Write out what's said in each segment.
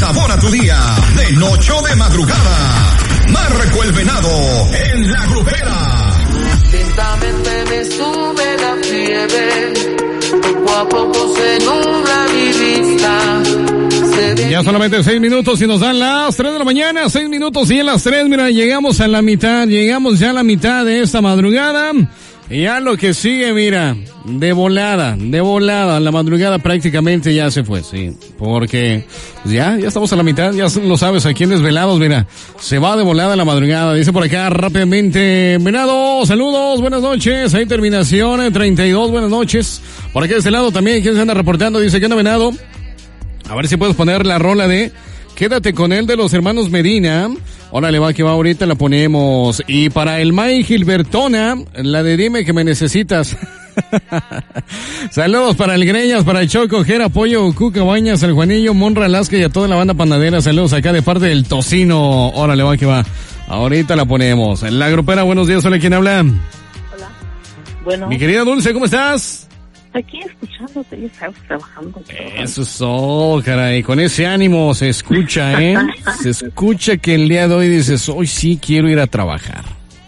sabor a tu día, de noche o de madrugada. Marco el Venado en La Grupera. Lentamente me sube la fiebre, poco a poco se nubla mi vista. Ya solamente 6 minutos y nos dan las 3 de la mañana, 6 minutos y en las 3, mira, llegamos a la mitad, llegamos ya a la mitad de esta madrugada. Y ya lo que sigue, mira, de volada, la madrugada prácticamente ya se fue, sí, porque pues ya estamos a la mitad, ya lo sabes, aquí en Desvelados, mira, se va de volada la madrugada, dice por acá rápidamente, Venado, saludos, buenas noches, hay terminación 32, buenas noches, por aquí de este lado también, ¿quién se anda reportando? Dice, ¿qué onda, Venado? A ver si puedes poner la rola de Quédate con él de los hermanos Medina. Órale, va, que va, ahorita la ponemos. Y para el May Gilbertona, la de Dime que me necesitas. Saludos para el Greñas, para el Choco, Jera, Pollo, Cuca, Bañas, el Juanillo, Monra, Lasca y a toda la banda panadera. Saludos acá de parte del Tocino. Órale, va, que va. Ahorita la ponemos. En La Grupera, buenos días. Hola, ¿quién habla? Hola. Bueno. Mi querida Dulce, ¿cómo estás? Aquí escuchándote, ya sabes, trabajando. Eso es todo, caray. Con ese ánimo se escucha, ¿eh? Se escucha que el día de hoy dices, hoy sí quiero ir a trabajar.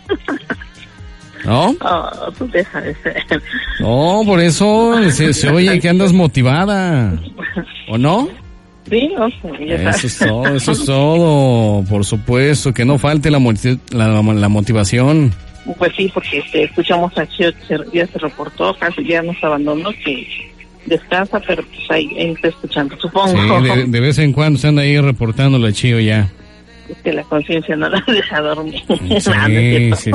¿No? Oh, tú deja de ser. No, por eso se oye que andas motivada. ¿O no? Sí, no sé, ya sabes. Eso es todo. Por supuesto, que no falte la motivación. Pues sí, porque escuchamos a Chio que ya se reportó, casi ya nos abandonó, que descansa, pero pues ahí está escuchando, supongo. Sí, de vez en cuando se anda ahí reportando la Chio ya. Es que la conciencia no la deja dormir. Sí, no, sí.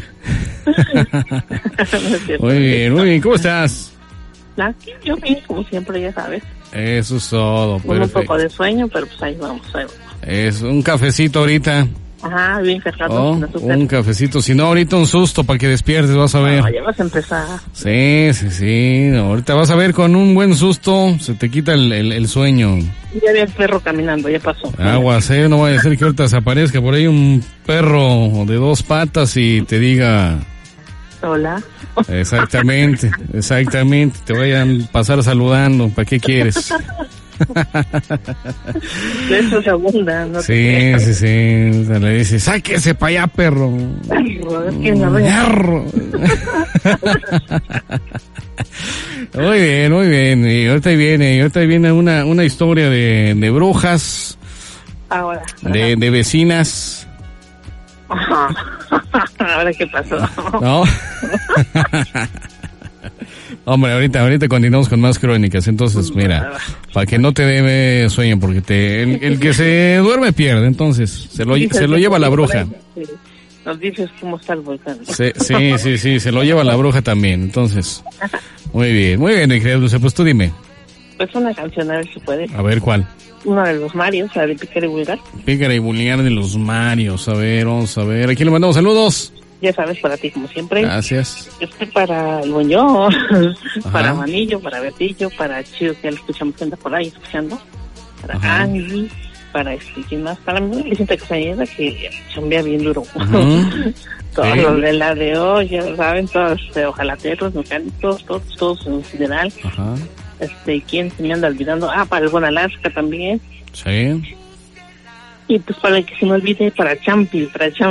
no Muy bien, ¿cómo estás? Aquí yo bien, como siempre, ya sabes. Eso es todo, Con un poco de sueño, pero pues ahí vamos. Es un cafecito ahorita. Ajá, bien cargado. Un cafecito, si no ahorita un susto para que despiertes, vas a ver. No, ya vas a empezar. Sí, ahorita vas a ver, con un buen susto se te quita el sueño. Ya vi el perro caminando, ya pasó. Aguas, no vaya a ser que ahorita se aparezca por ahí un perro de 2 patas y te diga... Hola. Exactamente, te vayan a pasar saludando, ¿para qué quieres? De eso se abunda, ¿no? Sí. Le dice, sáquese para allá, perro. Perro, es que no perro. Muy bien. Y ahorita viene una historia de brujas. Ahora. De vecinas. Ahora, ¿qué pasó? No. Hombre, ahorita continuamos con más crónicas. Entonces, mira, para que no te dé sueño, porque el que se duerme pierde. Entonces, se lo lleva la bruja. Nos dices cómo está el volcán. Sí, se lo lleva la bruja también. Entonces, muy bien, mi querida Dulce, pues tú dime. Pues una canción, a ver si puede. A ver, ¿cuál? Una de los Marios, la de Pícara y Vulgar. Pícara y Vulgar de los Marios. A ver, vamos a ver. ¿A quién le mandamos saludos? Ya sabes, para ti, como siempre. Gracias. Para el Boñó, para Manillo, para Betillo, para Chío, que ya lo escuchamos, que anda por ahí escuchando. Para Angie, para ¿quién más? Para mí, Vicente Castañeda, que chambea bien duro. Todos los de la de hoy, ya saben, todos ojalateros, mecánicos, todos en general. Ajá. ¿Quién se me anda olvidando? Para el Bonalaska también. Sí. Y pues para que se me olvide, para Champi.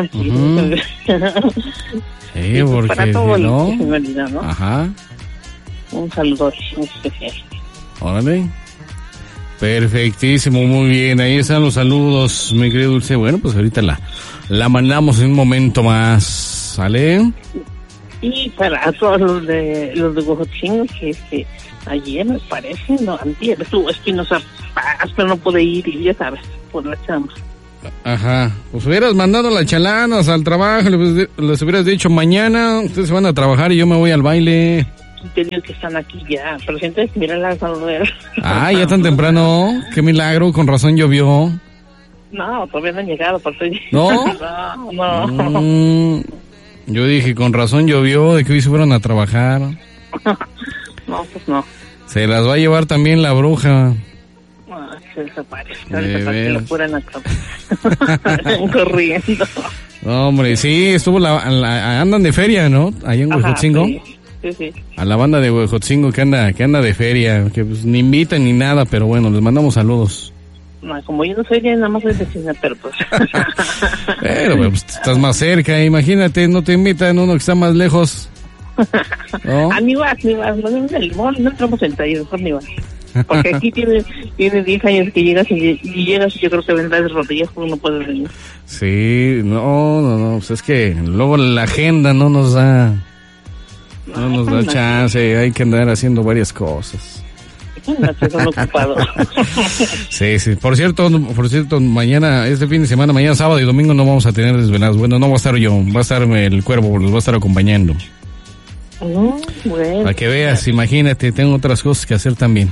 Sí, porque para todo si no... que se me olvida, ¿no? Ajá. Un saludo muy especial. Órale. Perfectísimo, muy bien. Ahí están los saludos, mi querido Dulce. Bueno, pues ahorita la mandamos en un momento más. ¿Sale? Y para todos los de Huejotzingo, que ayer me parece, no, antier, estuvo Espinosa Paz, pero no pude ir, y ya sabes, por la chamba. Ajá, pues hubieras mandado a las chalanas al trabajo, les hubieras dicho, mañana ustedes se van a trabajar y yo me voy al baile. Te digo que están aquí ya, pero sientes, mira la saludera. Ah, ya tan temprano, qué milagro, con razón llovió. No, todavía no han llegado, por eso... ¿No? No. Yo dije, con razón llovió, de que hoy se fueron a trabajar. No, pues no. Se las va a llevar también la bruja. Se desaparece. Ahorita la pura en la cama. Corriendo. No, hombre, sí, estuvo andan de feria, ¿no? Allá en Huejotzingo. Sí. A la banda de Huejotzingo que anda de feria, que pues ni invitan ni nada, pero bueno, les mandamos saludos. No, como yo no soy de nada más soy vecina, pero pues. Pero pues, estás más cerca, imagínate, no te invitan uno que está más lejos. ¿No? Ni vas, no entramos en taller, mejor ni vas. Porque aquí tiene 10 años que llegas y llegas y yo creo que vendrás de rodillas porque no puedes venir. Sí, no, pues es que luego la agenda no nos da chance, hay que andar haciendo varias cosas. Son ocupados. Sí, por cierto, mañana, este fin de semana, mañana sábado y domingo no vamos a tener desveladas. Bueno, no va a estar yo, va a estar el Cuervo, los va a estar acompañando. Bueno. Para que veas, imagínate, tengo otras cosas que hacer también.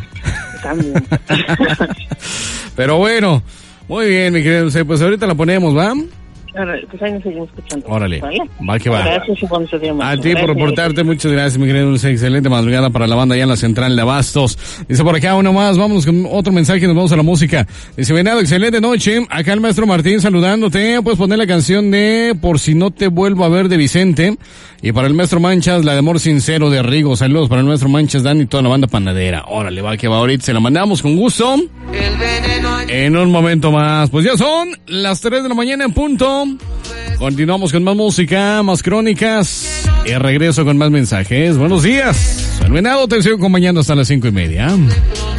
Pero bueno, muy bien, mi querido Dulce, pues ahorita la ponemos, ¿va? Pues ahí nos seguimos escuchando. Órale, ¿vale? Va que va. Gracias y bonito día. A ti por reportarte, muchas gracias, mi querido Dulce. Excelente madrugada para la banda allá en la central de Abastos. Dice por acá uno más, vámonos con otro mensaje y nos vamos a la música. Dice, Venado, excelente noche. Acá el maestro Martín saludándote. Puedes poner la canción de Por si no te vuelvo a ver de Vicente. Y para el maestro Manchas, la de Amor Sincero de Rigo. Saludos para el maestro Manchas, Dan y toda la banda panadera. Órale, va que va, ahorita se la mandamos con gusto. En un momento más. Pues ya son las 3 de la mañana en punto. Continuamos con más música, más crónicas y regreso con más mensajes. Buenos días. Soy Venado, te sigo acompañando hasta las 5:30.